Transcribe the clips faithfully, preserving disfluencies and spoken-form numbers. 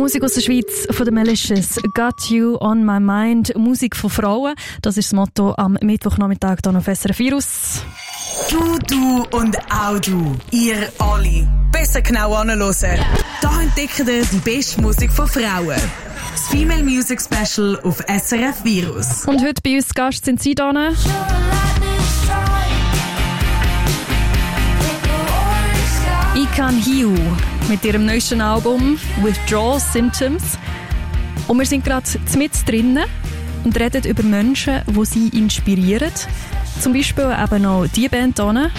Musik aus der Schweiz von den Malicious. Got You on My Mind. Musik von Frauen. Das ist das Motto am Mittwochnachmittag hier auf S R F Virus. Du, du und auch du. Ihr alle. Besser genau anhören. Da entdecken ihr die beste Musik von Frauen. Das Female Music Special auf S R F Virus. Und heute bei uns zu Gast sind sie hier. Ikan Hiu mit ihrem neuesten Album Withdrawal Symptoms. Und wir sind gerade mit drinnen und reden über Menschen, die sie inspirieren. Zum Beispiel eben noch diese Band hier.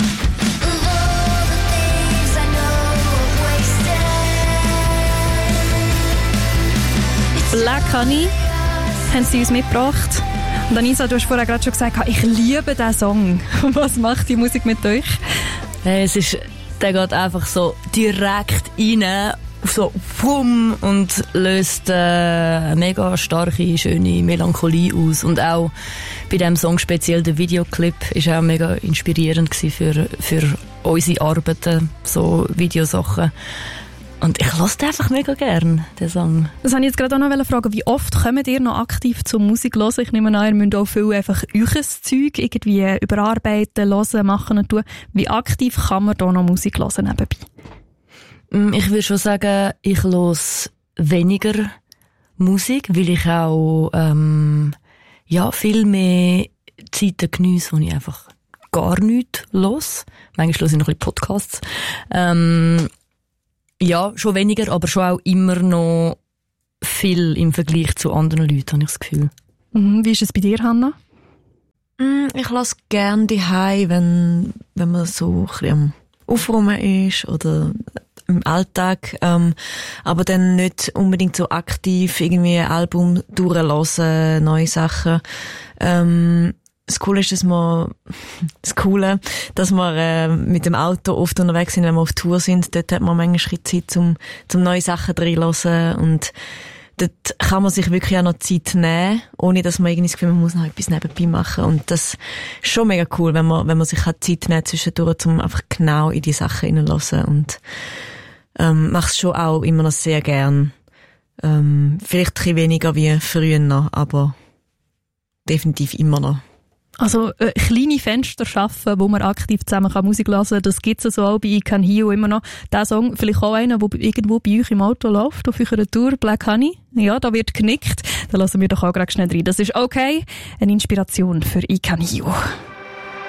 Black Honey haben sie uns mitgebracht. Und Anissa, du hast vorher gerade schon gesagt, ich liebe diesen Song. Was macht die Musik mit euch? Hey, es ist, der geht einfach so direkt rein, so pum, und löst äh, eine mega starke, schöne Melancholie aus. Und auch bei diesem Song speziell der Videoclip war auch mega inspirierend für, für unsere Arbeiten, so Videosachen. Und ich höre den einfach mega gern, den Song. Das wollte ich jetzt gerade auch noch fragen. Wie oft kommt ihr noch aktiv zur Musik hören? Ich nehme an, ihr müsst auch viel einfach euch Zeug irgendwie überarbeiten, hören, machen und tun. Wie aktiv kann man da noch Musik hören nebenbei? Ich würde schon sagen, ich höre weniger Musik, weil ich auch ähm, ja, viel mehr Zeiten geniesse, wo ich einfach gar nichts höre. Manchmal höre ich noch ein bisschen Podcasts. Ähm, Ja, schon weniger, aber schon auch immer noch viel im Vergleich zu anderen Leuten, habe ich das Gefühl. Mhm. Wie ist es bei dir, Hanna? Mm, ich lasse gerne daheim, wenn, wenn man so ein bisschen am Aufräumen ist oder im Alltag, ähm, aber dann nicht unbedingt so aktiv irgendwie ein Album durchlassen, neue Sachen. Ähm, Das Coole ist, dass wir, das Coole, dass wir äh, mit dem Auto oft unterwegs sind, wenn wir auf Tour sind. Dort hat man manchmal Zeit, um, um neue Sachen reinzuhören. Und dort kann man sich wirklich auch noch Zeit nehmen, ohne dass man irgendwie das Gefühl, man muss noch etwas nebenbei machen. Und das ist schon mega cool, wenn man, wenn man sich halt Zeit nimmt zwischendurch, um einfach genau in die Sachen reinzuhören. Und ähm, mache es schon auch immer noch sehr gern. Ähm, vielleicht ein bisschen weniger wie früher noch, aber definitiv immer noch. Also äh, kleine Fenster schaffen, wo man aktiv zusammen kann Musik hören kann, das gibt es so auch bei Ikan Hiu immer noch. Der Song, vielleicht auch einer, der irgendwo bei euch im Auto läuft, auf eurer Tour, Black Honey. Ja, da wird genickt. Da lassen wir doch auch gerade schnell rein. Das ist okay. Eine Inspiration für Ikan Hiu.